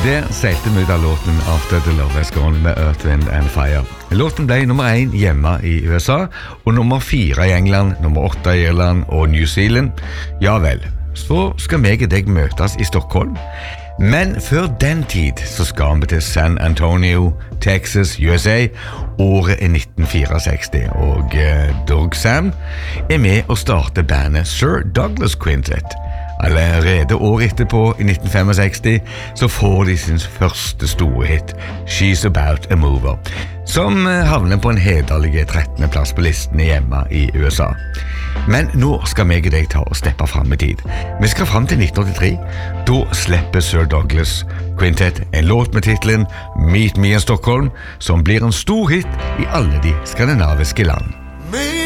Der seilte vi ut av låten After the Love Has Gone med Earth, Wind and Fire. Låten ble nummer 1 hjemme i USA, og nummer 4 i England, nummer 8 i Irland og New Zealand. Ja vel, så skal meg og deg møtes i Stockholm. Men før den tid så skal vi til San Antonio, Texas, USA. Året er 1964, og Doug Sam er med og starter bandet Sir Douglas Quintet. Allerede år etterpå, i 1965, så får de sin første store hit, She's About a Mover, som havner på en hederlig 13. plass på listen hjemme i USA. Men nå skal meg og deg ta og steppe frem i tid. Vi skal frem til 1983. Da slipper Sir Douglas Quintet en låt med titlen Meet Me in Stockholm, som blir en stor hit i alle de skandinaviske land.